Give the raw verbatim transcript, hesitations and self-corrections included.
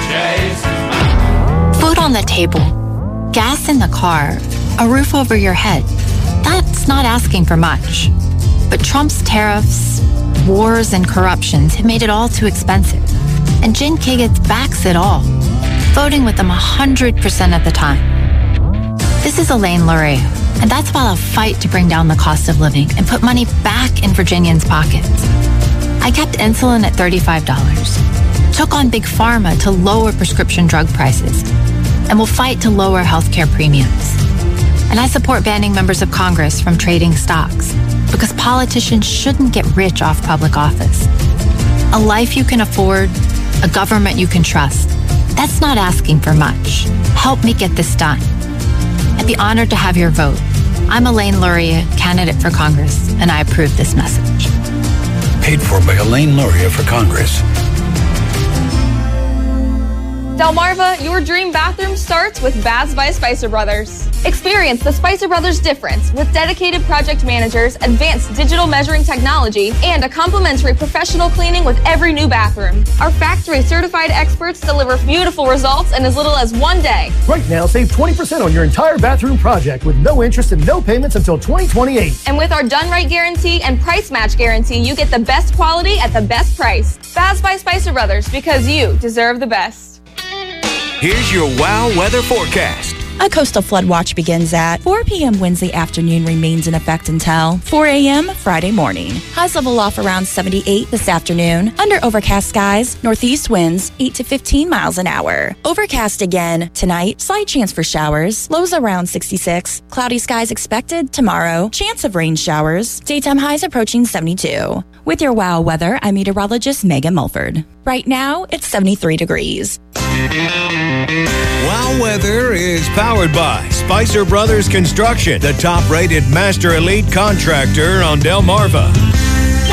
Food on the table, gas in the car, a roof over your head. That's not asking for much. But Trump's tariffs, wars, and corruptions have made it all too expensive. And Jen Kagitz backs it all, voting with them one hundred percent of the time. This is Elaine Luria, and that's why I'll fight to bring down the cost of living and put money back in Virginians' pockets. I kept insulin at thirty-five dollars, took on Big Pharma to lower prescription drug prices, and will fight to lower healthcare premiums. And I support banning members of Congress from trading stocks, because politicians shouldn't get rich off public office. A life you can afford, a government you can trust. That's not asking for much. Help me get this done. I'd be honored to have your vote. I'm Elaine Luria, candidate for Congress, and I approve this message. Paid for by Elaine Luria for Congress. Delmarva, your dream bathroom starts with Baths by Spicer Brothers. Experience the Spicer Brothers difference with dedicated project managers, advanced digital measuring technology, and a complimentary professional cleaning with every new bathroom. Our factory certified experts deliver beautiful results in as little as one day. Right now, save twenty percent on your entire bathroom project with no interest and no payments until twenty twenty-eight. And with our done right guarantee and price match guarantee, you get the best quality at the best price. Baths by Spicer Brothers, because you deserve the best. Here's your WOW weather forecast. A coastal flood watch begins at four p.m. Wednesday afternoon, remains in effect until four a.m. Friday morning. Highs level off around seventy-eight this afternoon. Under overcast skies, northeast winds eight to fifteen miles an hour. Overcast again tonight, slight chance for showers. Lows around sixty-six. Cloudy skies expected tomorrow. Chance of rain showers. Daytime highs approaching seventy-two. With your WOW weather, I'm meteorologist Megan Mulford. Right now, it's seventy-three degrees. WOW weather is powered by Spicer Brothers Construction, the top-rated master elite contractor on Delmarva.